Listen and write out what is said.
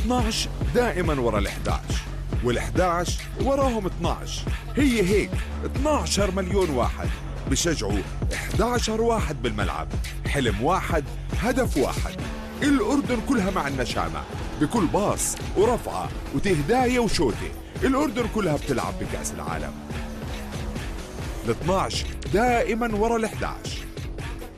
ال12 دائما ورا ال11 وال11 وراهم 12. هي هيك 12 مليون واحد بشجعوا 11 واحد بالملعب. حلم واحد، هدف واحد. الأردن كلها مع النشامة بكل باص ورفعة وتهداية وشوتة. الأردن كلها بتلعب بكأس العالم. ال12 دائما ورا ال11.